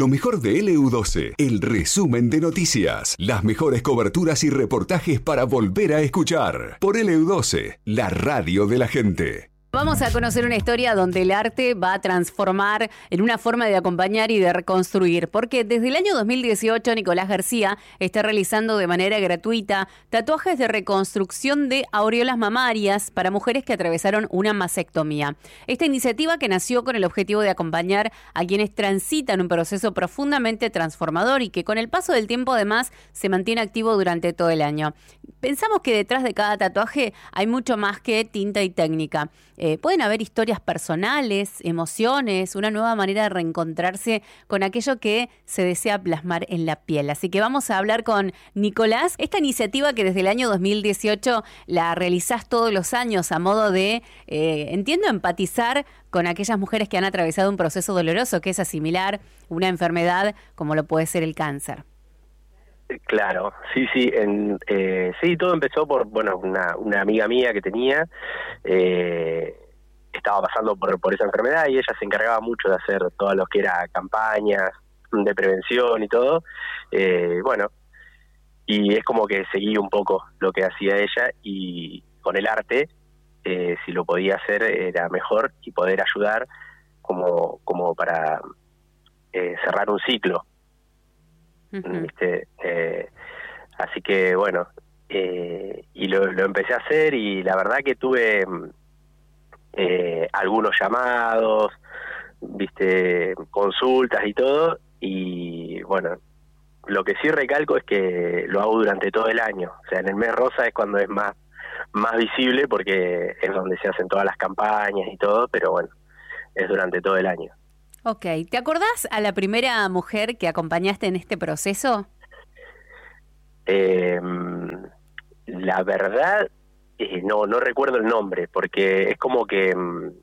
Lo mejor de LU12, el resumen de noticias. Las mejores coberturas y reportajes para volver a escuchar. Por LU12, la radio de la gente. Vamos a conocer una historia donde el arte va a transformar en una forma de acompañar y de reconstruir, porque desde el año 2018 Nicolás García está realizando de manera gratuita tatuajes de reconstrucción de aureolas mamarias para mujeres que atravesaron una mastectomía. Esta iniciativa, que nació con el objetivo de acompañar a quienes transitan un proceso profundamente transformador y que con el paso del tiempo además se mantiene activo durante todo el año. Pensamos que detrás de cada tatuaje hay mucho más que tinta y técnica. Pueden haber historias personales, emociones, una nueva manera de reencontrarse con aquello que se desea plasmar en la piel. Así que vamos a hablar con Nicolás. Esta iniciativa que desde el año 2018 la realizás todos los años a modo de, entiendo, empatizar con aquellas mujeres que han atravesado un proceso doloroso, que es asimilar una enfermedad como lo puede ser el cáncer. Claro, sí, sí, todo empezó por, una amiga mía que tenía, estaba pasando por esa enfermedad y ella se encargaba mucho de hacer todo lo que era campañas de prevención y todo, y es como que seguí un poco lo que hacía ella, y con el arte, si lo podía hacer era mejor, y poder ayudar como para cerrar un ciclo. ¿Viste? Así que y lo empecé a hacer, y la verdad que tuve algunos llamados, viste, consultas y todo, y lo que sí recalco es que lo hago durante todo el año. O sea, en el mes rosa es cuando es más visible, porque es donde se hacen todas las campañas y todo, pero es durante todo el año. Ok, ¿te acordás a la primera mujer que acompañaste en este proceso? La verdad, no recuerdo el nombre, porque es como que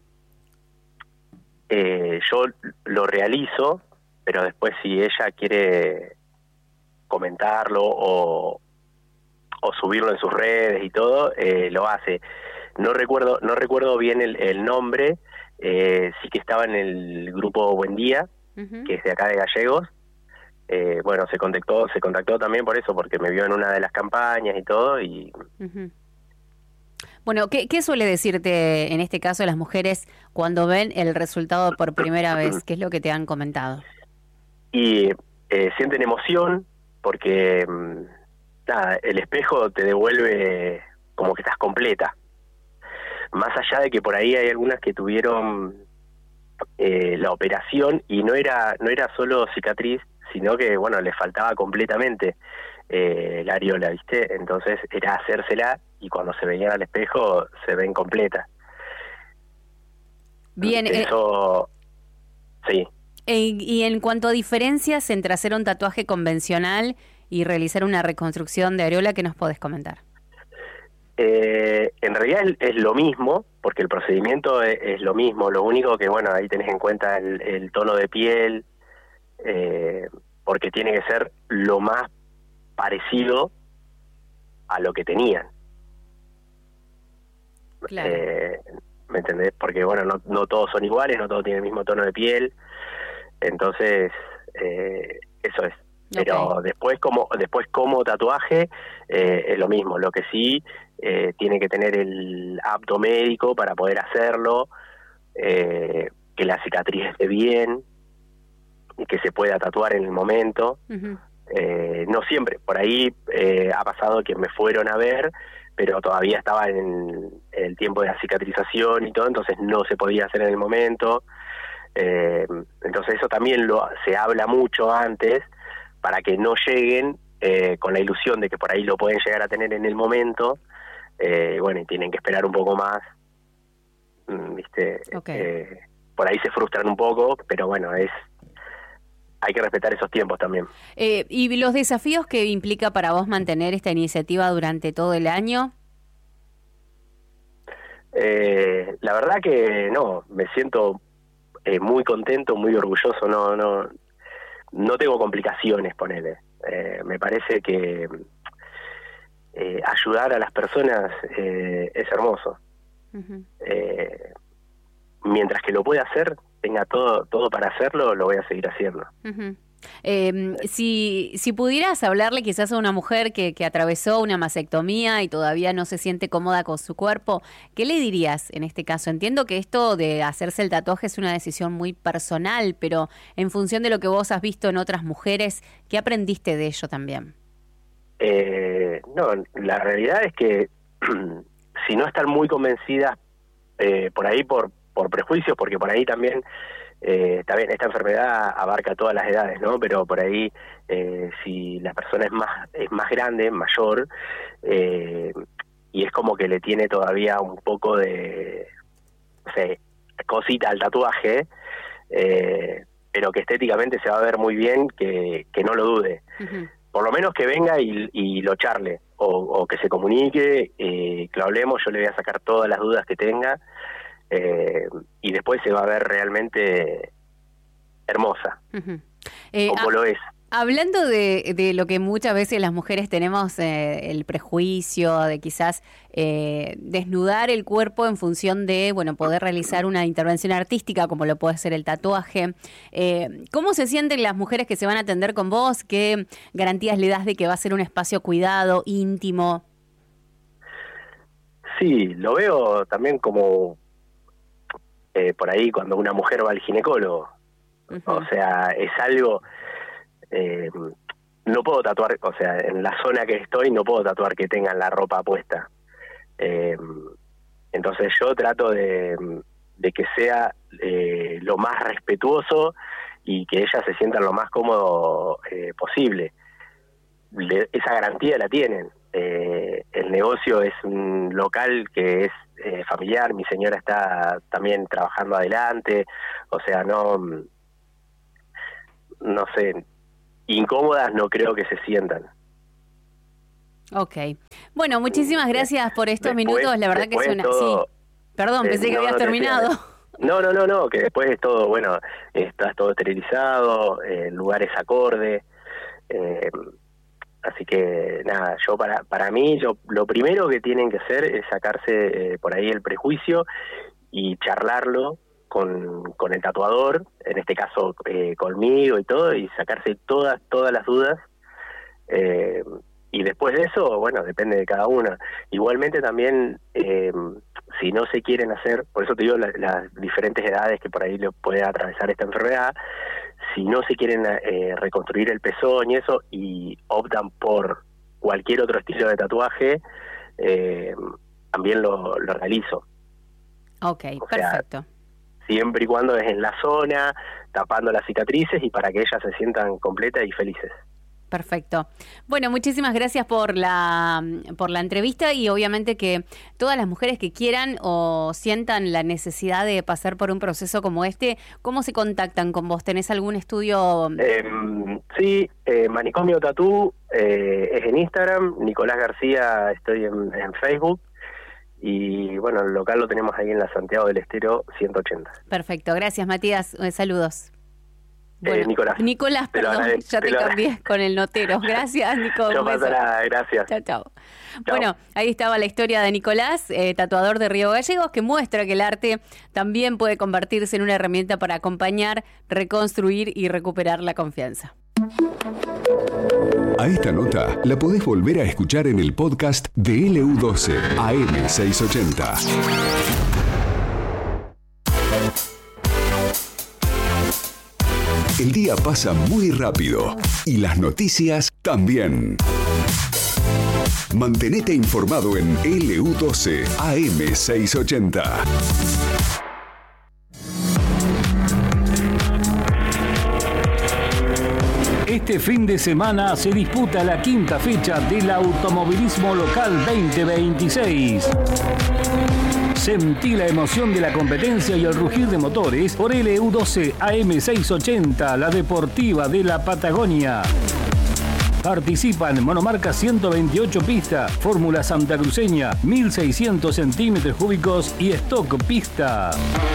yo lo realizo, pero después si ella quiere comentarlo o subirlo en sus redes y todo, lo hace. No recuerdo bien el nombre. Sí que estaba en el grupo Buen Día, que es de acá de Gallegos. Se contactó también por eso, porque me vio en una de las campañas y todo. Y Bueno, ¿qué suele decirte en este caso las mujeres cuando ven el resultado por primera vez? ¿Qué es lo que te han comentado? Y sienten emoción, porque el espejo te devuelve como que estás completa. Más allá de que por ahí hay algunas que tuvieron la operación y no era solo cicatriz, sino que les faltaba completamente la areola, ¿viste? Entonces era hacérsela, y cuando se veían al espejo se ven completa. Bien, eso sí. Y en cuanto a diferencias entre hacer un tatuaje convencional y realizar una reconstrucción de areola, ¿qué nos podés comentar? En realidad es lo mismo, porque el procedimiento es lo mismo. Lo único que, ahí tenés en cuenta el tono de piel, porque tiene que ser lo más parecido a lo que tenían. Claro. ¿Me entendés? Porque, no todos son iguales, no todos tienen el mismo tono de piel. Entonces, eso es. Pero después como tatuaje es lo mismo. Lo que sí, tiene que tener el apto médico para poder hacerlo, que la cicatriz esté bien y que se pueda tatuar en el momento. No siempre, por ahí ha pasado que me fueron a ver, pero todavía estaba en el tiempo de la cicatrización y todo, entonces no se podía hacer en el momento. Entonces eso también se habla mucho antes, para que no lleguen con la ilusión de que por ahí lo pueden llegar a tener en el momento, y tienen que esperar un poco más, ¿viste? Okay. Por ahí se frustran un poco, pero hay que respetar esos tiempos también. ¿Y los desafíos que implica para vos mantener esta iniciativa durante todo el año? La verdad que me siento muy contento, muy orgulloso, no tengo complicaciones, ponele. Me parece que ayudar a las personas es hermoso. Mientras que lo pueda hacer, tenga todo para hacerlo, lo voy a seguir haciendo. Si pudieras hablarle quizás a una mujer que atravesó una mastectomía y todavía no se siente cómoda con su cuerpo, ¿qué le dirías en este caso? Entiendo que esto de hacerse el tatuaje es una decisión muy personal, pero en función de lo que vos has visto en otras mujeres, ¿qué aprendiste de ello también? No, la realidad es que si no están muy convencidas por ahí por prejuicios, porque por ahí también está bien, esta enfermedad abarca todas las edades, ¿no? Pero por ahí si la persona es más grande, mayor, y es como que le tiene todavía un poco de, no sé, cosita al tatuaje, pero que estéticamente se va a ver muy bien, que no lo dude. Uh-huh. Por lo menos que venga y lo charle, o que se comunique, que lo hablemos, yo le voy a sacar todas las dudas que tenga, y después se va a ver realmente hermosa, uh-huh. Como lo es. Hablando de lo que muchas veces las mujeres tenemos, el prejuicio de quizás desnudar el cuerpo en función de, bueno, poder realizar una intervención artística como lo puede ser el tatuaje. ¿Cómo se sienten las mujeres que se van a atender con vos? ¿Qué garantías le das de que va a ser un espacio cuidado, íntimo? Sí, lo veo también como por ahí cuando una mujer va al ginecólogo. Uh-huh. O sea, es algo... no puedo tatuar, o sea, en la zona que estoy no puedo tatuar que tengan la ropa puesta. Entonces yo trato de que sea lo más respetuoso y que ellas se sientan lo más cómodo posible. Esa garantía la tienen. El negocio es un local que es familiar, mi señora está también trabajando adelante, o sea, no sé, incómodas no creo que se sientan. Ok. Bueno, muchísimas gracias por estos minutos, la verdad que suena... Todo, sí. Perdón, pensé que habías terminado. No, que después es todo, bueno, está todo esterilizado, el lugar es acorde, así que nada, yo para mí, lo primero que tienen que hacer es sacarse por ahí el prejuicio y charlarlo con el tatuador, en este caso conmigo y todo, y sacarse todas las dudas, y después de eso, bueno, depende de cada una. Igualmente también, si no se quieren hacer, por eso te digo las diferentes edades que por ahí le puede atravesar esta enfermedad, si no se quieren reconstruir el pezón y eso, y optan por cualquier otro estilo de tatuaje, también lo realizo. Ok, perfecto. Siempre y cuando es en la zona, tapando las cicatrices y para que ellas se sientan completas y felices. Perfecto. Bueno, muchísimas gracias por la entrevista y obviamente que todas las mujeres que quieran o sientan la necesidad de pasar por un proceso como este, ¿cómo se contactan con vos? ¿Tenés algún estudio? Sí, Manicomio Tatú es en Instagram, Nicolás García estoy en Facebook. Y bueno, el local lo tenemos ahí en la Santiago del Estero 180. Perfecto, gracias Matías, saludos. Bueno, Nicolás, perdón, ya te cambié con el notero. Gracias, Nico. No pasa nada, gracias. Chao. Bueno, ahí estaba la historia de Nicolás, tatuador de Río Gallegos, que muestra que el arte también puede convertirse en una herramienta para acompañar, reconstruir y recuperar la confianza. A esta nota la podés volver a escuchar en el podcast de LU12 AM680. El día pasa muy rápido y las noticias también. Mantenete informado en LU12 AM680. Este fin de semana se disputa la quinta fecha del Automovilismo Local 2026. Sentí la emoción de la competencia y el rugir de motores por LU12 AM680, la deportiva de la Patagonia. Participan monomarca 128 pista, Fórmula Santacruceña 1600 centímetros cúbicos y stock pista.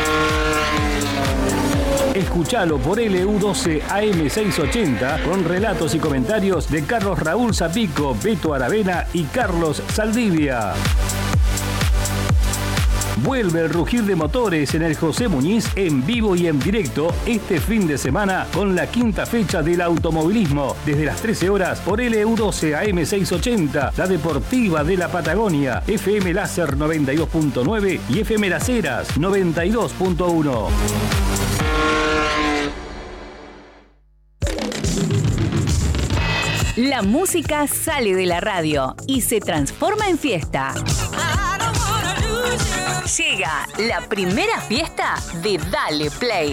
Escuchalo por LU12 AM680 con relatos y comentarios de Carlos Raúl Zapico, Beto Aravena y Carlos Saldivia. Vuelve el rugir de motores en el José Muñiz en vivo y en directo este fin de semana con la quinta fecha del automovilismo desde las 13 horas por LU12 AM680, la deportiva de la Patagonia, FM Láser 92.9 y FM Las Heras 92.1. La música sale de la radio y se transforma en fiesta. Llega la primera fiesta de Dale Play.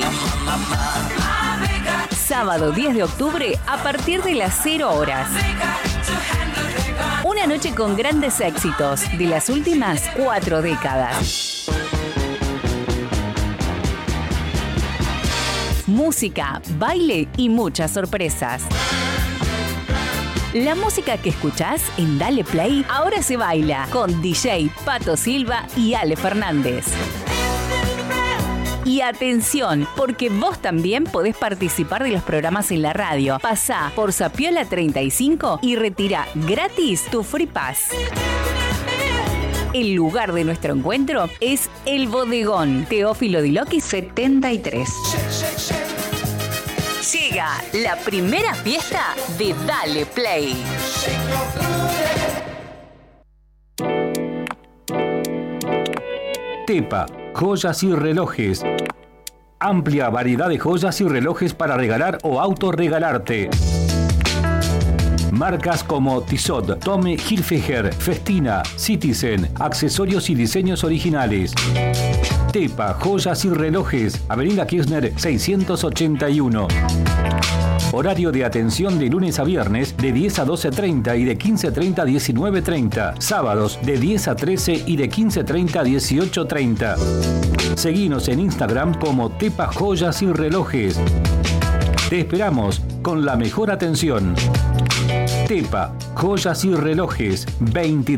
Sábado 10 de octubre a partir de las 0 horas. Una noche con grandes éxitos de las últimas 4 décadas. Música, baile y muchas sorpresas. La música que escuchás en Dale Play ahora se baila con DJ Pato Silva y Ale Fernández. Y atención, porque vos también podés participar de los programas en la radio. Pasá por Sapiola 35 y retira gratis tu Free Pass. El lugar de nuestro encuentro es El Bodegón, Teófilo Diloqui 73. Llega la primera fiesta de Dale Play. Tepa, joyas y relojes. Amplia variedad de joyas y relojes para regalar o autorregalarte. Marcas como Tissot, Tommy Hilfiger, Festina, Citizen, accesorios y diseños originales. Tepa, joyas y relojes, Avenida Kirchner 681. Horario de atención de lunes a viernes de 10 a 12:30 y de 15:30 a 19:30. Sábados de 10 a 13 y de 15:30 a 18:30. Seguinos en Instagram como Tepa Joyas y Relojes. Te esperamos con la mejor atención. Tepa, joyas y relojes, 23